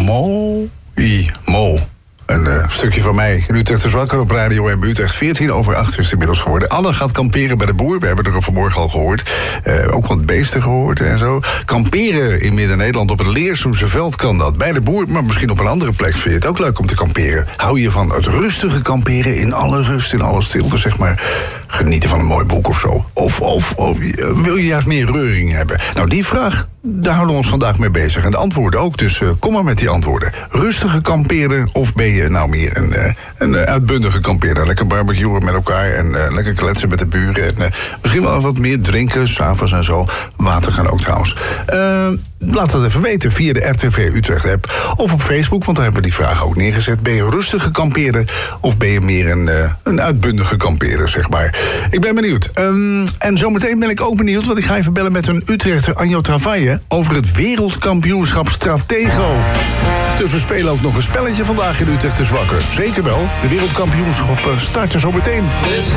Mo. Een stukje van mij in Utrecht is wakker op Radio M. Utrecht 7:14 is het inmiddels geworden. Anne gaat kamperen bij de boer. We hebben er vanmorgen al gehoord. Ook wat beesten gehoord en zo. Kamperen in Midden-Nederland op het Leersoense veld kan dat. Bij de boer, maar misschien op een andere plek vind je het ook leuk om te kamperen. Hou je van het rustige kamperen in alle rust, in alle stilte, zeg maar. Genieten van een mooi boek of zo. Of wil je juist meer reuring hebben? Nou, die vraag, daar houden we ons vandaag mee bezig. En de antwoorden ook, dus kom maar met die antwoorden. Rustige kamperen of ben je nou meer een uitbundige kampeerder? Lekker barbecuen met elkaar en lekker kletsen met de buren. En misschien wel wat meer drinken, 's avonds en zo. Water kan ook trouwens. Laat dat even weten via de RTV Utrecht app. Of op Facebook, want daar hebben we die vraag ook neergezet. Ben je een rustige kampeerder of ben je meer een uitbundige kampeerder, zeg maar? Ik ben benieuwd. En zometeen ben ik ook benieuwd, want ik ga even bellen met een Utrechter, Anjo Travaille, over het wereldkampioenschap Stratego. Dus we spelen ook nog een spelletje vandaag in Utrecht is wakker. Zeker wel. De wereldkampioenschappen starten zo meteen.